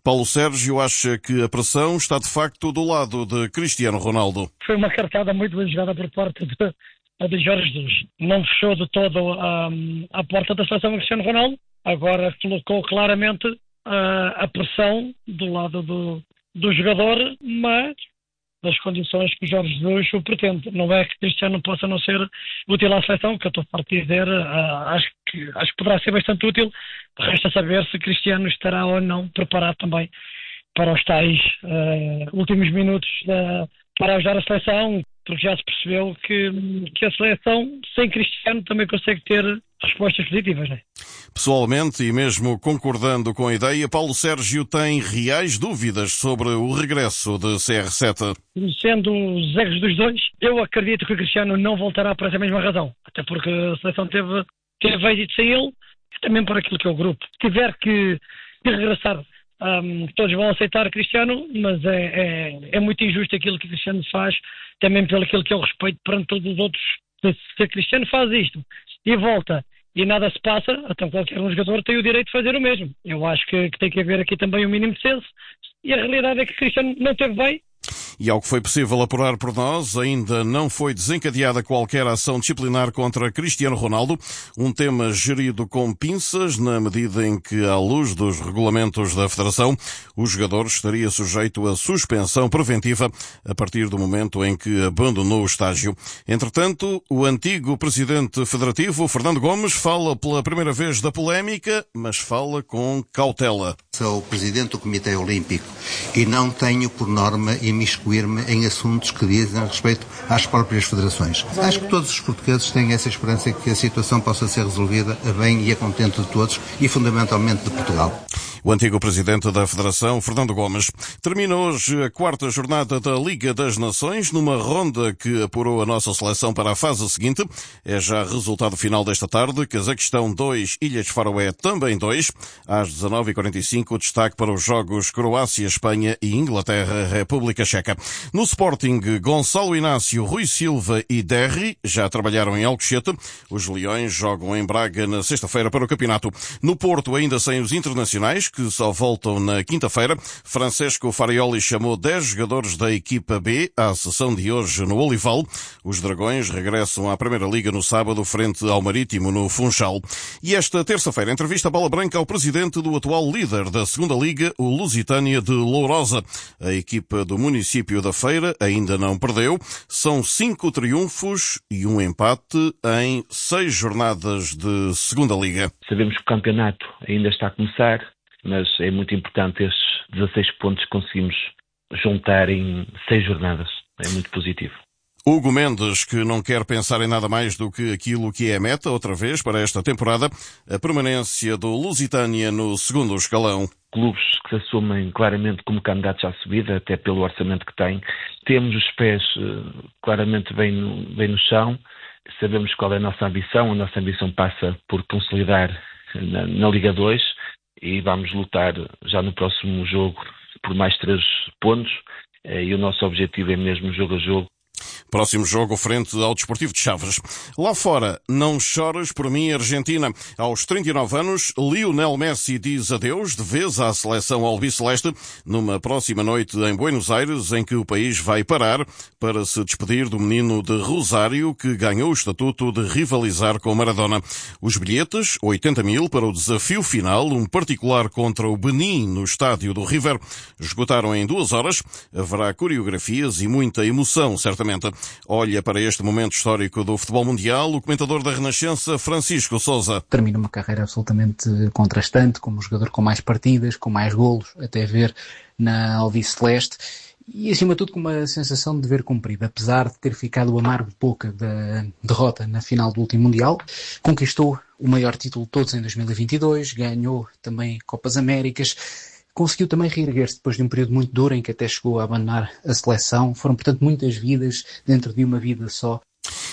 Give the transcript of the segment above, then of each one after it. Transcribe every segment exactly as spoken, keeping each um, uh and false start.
Paulo Sérgio acha que a pressão está de facto do lado de Cristiano Ronaldo. Foi uma cartada muito bem jogada por parte de, de Jorge Jesus. Não fechou de todo a, a porta da seleção Cristiano Ronaldo. Agora colocou claramente a, a pressão do lado do, do jogador, mas das condições que Jorge Jesus o pretende. Não é que Cristiano possa não ser útil à seleção, que eu estou farto de dizer, uh, acho, que, acho que poderá ser bastante útil. Resta saber se Cristiano estará ou não preparado também para os tais uh, últimos minutos uh, para ajudar a seleção, porque já se percebeu que, que a seleção sem Cristiano também consegue ter respostas positivas, não é? Pessoalmente, e mesmo concordando com a ideia, Paulo Sérgio tem reais dúvidas sobre o regresso de C R sete. Sendo os erros dos dois, eu acredito que o Cristiano não voltará por essa mesma razão. Até porque a seleção teve, teve êxito sem ele, e também por aquilo que é o grupo. Se tiver que, que regressar, um, todos vão aceitar Cristiano, mas é, é, é muito injusto aquilo que o Cristiano faz, também pelo aquilo que é o respeito perante todos os outros. Se, se Cristiano faz isto e volta e nada se passa, então qualquer um jogador tem o direito de fazer o mesmo. Eu acho que, que tem que haver aqui também um mínimo de senso, e a realidade é que Cristiano não teve bem. E ao que foi possível apurar por nós, ainda não foi desencadeada qualquer ação disciplinar contra Cristiano Ronaldo, um tema gerido com pinças, na medida em que, à luz dos regulamentos da Federação, o jogador estaria sujeito a suspensão preventiva a partir do momento em que abandonou o estágio. Entretanto, o antigo presidente federativo, Fernando Gomes, fala pela primeira vez da polémica, mas fala com cautela. Sou o presidente do Comitê Olímpico e não tenho por norma imiscuir-me em assuntos que dizem respeito às próprias federações. Acho que todos os portugueses têm essa esperança que a situação possa ser resolvida a bem e a contento de todos e fundamentalmente de Portugal. O antigo presidente da Federação, Fernando Gomes, termina hoje a quarta jornada da Liga das Nações, numa ronda que apurou a nossa seleção para a fase seguinte. É já resultado final desta tarde. Cazaquistão dois, Ilhas Faroé também dois. Às dezenove e quarenta e cinco, destaque para os jogos Croácia, Espanha e Inglaterra, República Checa. No Sporting, Gonçalo Inácio, Rui Silva e Derri já trabalharam em Alcochete. Os Leões jogam em Braga na sexta-feira para o campeonato. No Porto, ainda sem os internacionais, que só voltam na quinta-feira, Francesco Farioli chamou dez jogadores da equipa B à sessão de hoje no Olival. Os Dragões regressam à Primeira Liga no sábado, frente ao Marítimo, no Funchal. E esta terça-feira, entrevista Bola Branca ao presidente do atual líder da Segunda Liga, o Lusitânia de Lourosa. A equipa do município da Feira ainda não perdeu. São cinco triunfos e um empate em seis jornadas de Segunda Liga. Sabemos que o campeonato ainda está a começar, mas é muito importante estes dezasseis pontos que conseguimos juntar em seis jornadas. É muito positivo. Hugo Mendes, que não quer pensar em nada mais do que aquilo que é a meta, outra vez, para esta temporada, a permanência do Lusitânia no segundo escalão. Clubes que se assumem claramente como candidatos à subida, até pelo orçamento que têm. Temos os pés claramente bem no, bem no chão. Sabemos qual é a nossa ambição. A nossa ambição passa por consolidar na, na Liga dois. E vamos lutar já no próximo jogo por mais três pontos, e o nosso objetivo é mesmo jogo a jogo. Próximo jogo frente ao Desportivo de Chaves. Lá fora, não chores por mim, Argentina. Aos trinta e nove anos, Lionel Messi diz adeus de vez à seleção albiceleste numa próxima noite em Buenos Aires, em que o país vai parar para se despedir do menino de Rosário, que ganhou o estatuto de rivalizar com Maradona. Os bilhetes, oitenta mil para o desafio final, um particular contra o Benin no estádio do River, esgotaram em duas horas. Haverá coreografias e muita emoção, certamente. Olha para este momento histórico do futebol mundial o comentador da Renascença, Francisco Sousa. Termina uma carreira absolutamente contrastante, como jogador com mais partidas, com mais golos, até ver na Albiceleste, e acima de tudo com uma sensação de dever cumprido. Apesar de ter ficado amargo pouca da derrota na final do último Mundial, conquistou o maior título de todos em dois mil e vinte e dois, ganhou também Copas Américas, conseguiu também reerguer-se depois de um período muito duro em que até chegou a abandonar a seleção. Foram, portanto, muitas vidas dentro de uma vida só.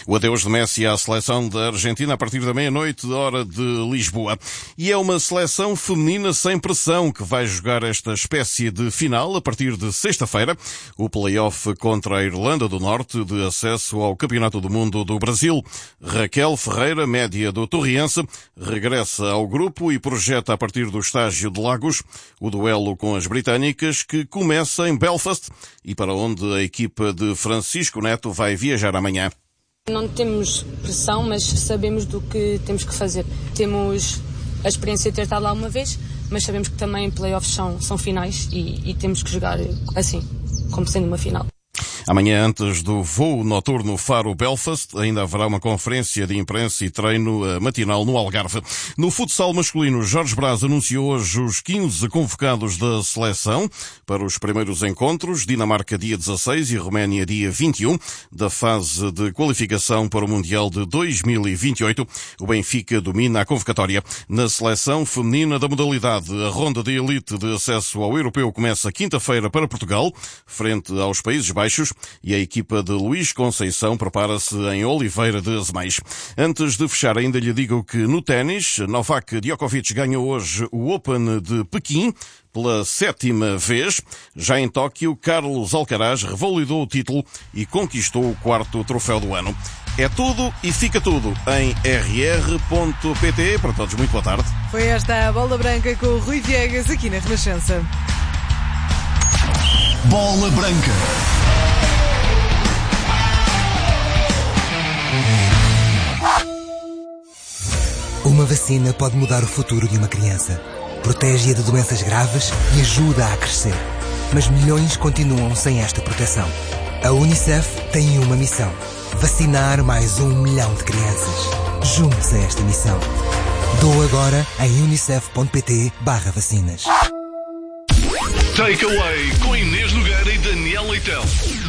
O adeus de Messi à seleção da Argentina a partir da meia-noite, hora de Lisboa. E é uma seleção feminina sem pressão que vai jogar esta espécie de final a partir de sexta-feira, o play-off contra a Irlanda do Norte de acesso ao Campeonato do Mundo do Brasil. Raquel Ferreira, média do Torriense, regressa ao grupo e projeta a partir do estágio de Lagos o duelo com as britânicas, que começa em Belfast e para onde a equipa de Francisco Neto vai viajar amanhã. Não temos pressão, mas sabemos do que temos que fazer. Temos a experiência de ter estado lá uma vez, mas sabemos que também playoffs são, são finais e, e temos que jogar assim, como sendo uma final. Amanhã, antes do voo noturno Faro-Belfast, ainda haverá uma conferência de imprensa e treino matinal no Algarve. No futsal masculino, Jorge Brás anunciou hoje os quinze convocados da seleção para os primeiros encontros, Dinamarca dia dezasseis e Roménia dia vinte e um, da fase de qualificação para o Mundial de dois mil e vinte e oito. O Benfica domina a convocatória. Na seleção feminina da modalidade, a ronda de elite de acesso ao europeu começa quinta-feira para Portugal, frente aos Países Baixos, e a equipa de Luís Conceição prepara-se em Oliveira de Azeméis. Antes de fechar, ainda lhe digo que no ténis, Novak Djokovic ganhou hoje o Open de Pequim pela sétima vez. Já em Tóquio, Carlos Alcaraz revalidou o título e conquistou o quarto troféu do ano. É tudo e fica tudo em r r ponto p t. Para todos, muito boa tarde. Foi esta a Bola Branca com o Rui Viegas aqui na Renascença. Bola Branca. Uma vacina pode mudar o futuro de uma criança. Protege-a de doenças graves e ajuda a crescer. Mas milhões continuam sem esta proteção. A Unicef tem uma missão: vacinar mais um milhão de crianças. Junte-se a esta missão. Doa agora em unicef ponto p t barra vacinas. Takeaway com Inês Nogueira e Daniel Leitão.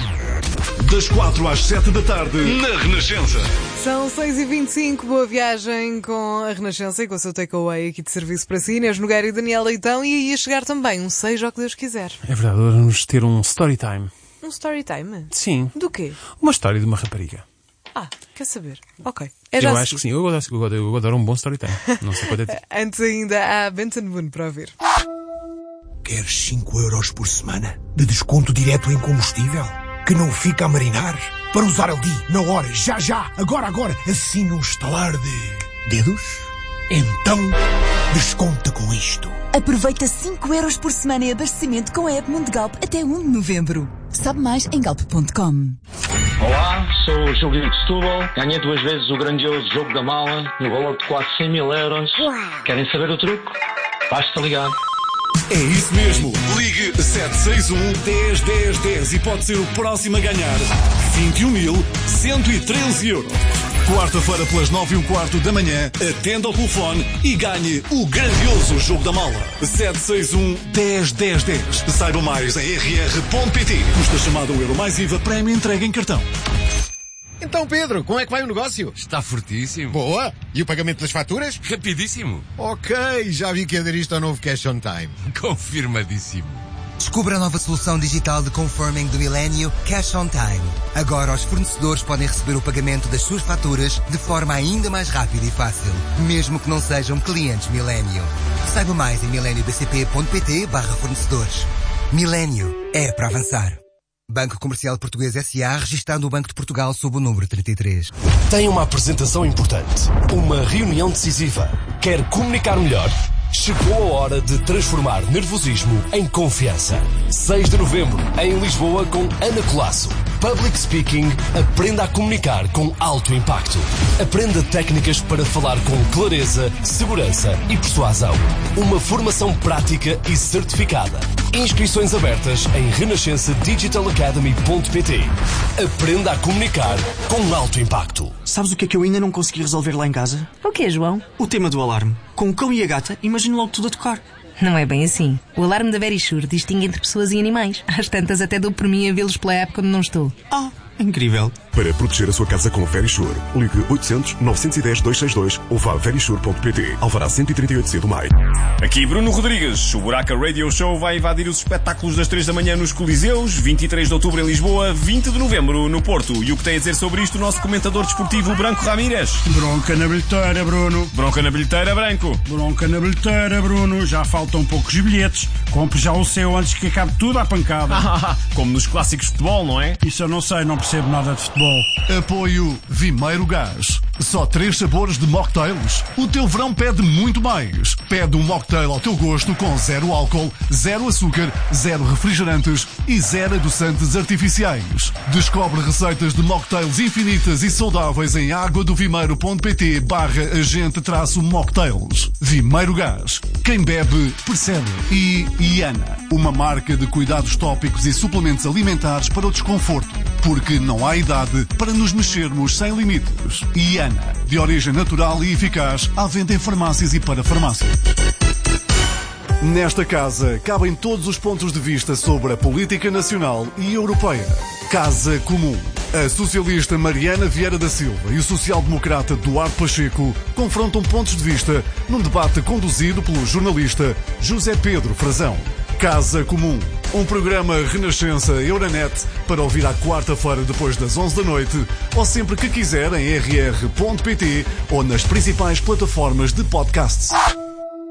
Das quatro às sete da tarde, na Renascença. São seis e vinte e cinco, boa viagem com a Renascença e com o seu takeaway aqui de serviço para si, Inês Nogueira e Daniel Leitão. E aí ia chegar também um seja o que Deus quiser. É verdade, vamos ter um story time. Um story time? Sim. Do quê? Uma história de uma rapariga. Ah, quer saber? Ok. É já eu se... acho que sim, eu adoro, eu adoro um bom story time. Não sei quanto é tempo. Antes ainda há Benson Boone para ouvir. Queres cinco euros por semana de desconto direto em combustível? Que não fica a marinar? Para usar ali, na hora, já, já, agora, agora, assim num estalar de dedos? Então, desconta com isto. Aproveita cinco euros por semana em abastecimento com a app Mundegalp até um de novembro. Sabe mais em galp ponto com. Olá, sou o Gilberto de Setúbal. Ganhei duas vezes o grandioso jogo da mala no valor de quase cem mil euros. Querem saber o truque? Basta ligar. É isso mesmo. Ligue sete seis um, dez, dez, dez e pode ser o próximo a ganhar vinte e um mil cento e treze euros. Quarta-feira pelas nove e um quarto da manhã, atenda ao telefone e ganhe o grandioso jogo da mala. sete seis um, dez, dez, dez. Saiba mais em r r ponto p t. Custa chamada um euro mais I V A, prémio entrega em cartão. Então, Pedro, como é que vai o negócio? Está fortíssimo. Boa! E o pagamento das faturas? Rapidíssimo. Ok, já vi que aderiste ao novo Cash on Time. Confirmadíssimo. Descubra a nova solução digital de confirming do Milênio, Cash on Time. Agora os fornecedores podem receber o pagamento das suas faturas de forma ainda mais rápida e fácil, mesmo que não sejam clientes Milênio. Saiba mais em milênio b c p ponto p t barra fornecedores. Milênio é para avançar. Banco Comercial Português S A, registado no Banco de Portugal sob o número trinta e três. Tem uma apresentação importante, uma reunião decisiva. Quer comunicar melhor? Chegou a hora de transformar nervosismo em confiança. seis de novembro, em Lisboa, com Ana Colasso. Public Speaking, aprenda a comunicar com alto impacto. Aprenda técnicas para falar com clareza, segurança e persuasão. Uma formação prática e certificada. Inscrições abertas em renascença digital academy ponto p t. Aprenda a comunicar com alto impacto. Sabes o que é que eu ainda não consegui resolver lá em casa? O quê, João? O tema do alarme. Com o cão e a gata, imagino logo tudo a tocar. Não é bem assim. O alarme da Verisure distingue entre pessoas e animais. Às tantas até dou por mim a vê-los pela app quando não estou. Ah, incrível. para proteger a sua casa com Verisure. Ligue oitocentos, novecentos e dez, duzentos e sessenta e dois ou vá a verisure ponto pt. Alvará cento e trinta e oito C do Maio. Aqui Bruno Rodrigues. O Buraca Radio Show vai invadir os espetáculos das três da manhã nos Coliseus, vinte e três de outubro em Lisboa, vinte de novembro no Porto. E o que tem a dizer sobre isto o nosso comentador desportivo Branco Ramírez? Bronca na bilheteira, Bruno. Bronca na bilheteira, Branco. Bronca na bilheteira, Bruno. Já faltam poucos bilhetes. Compre já o seu antes que acabe tudo à pancada. Como nos clássicos de futebol, não é? Isso eu não sei, não percebo nada de futebol. Apoio Vimeiro Gás. Só três sabores de mocktails? O teu verão pede muito mais. Pede um mocktail ao teu gosto com zero álcool, zero açúcar, zero refrigerantes e zero adoçantes artificiais. Descobre receitas de mocktails infinitas e saudáveis em aguadovimeiro.pt barra agente traço mocktails. Vimeiro Gás. Quem bebe, percebe. E Iana, uma marca de cuidados tópicos e suplementos alimentares para o desconforto. Porque não há idade para nos mexermos sem limites. Iana, de origem natural e eficaz, à venda em farmácias e para farmácias. Nesta casa cabem todos os pontos de vista sobre a política nacional e europeia. Casa Comum. A socialista Mariana Vieira da Silva e o social-democrata Duarte Pacheco confrontam pontos de vista num debate conduzido pelo jornalista José Pedro Frazão. Casa Comum, um programa Renascença Euronet para ouvir à quarta-feira depois das onze da noite ou sempre que quiser em r r ponto p t ou nas principais plataformas de podcasts.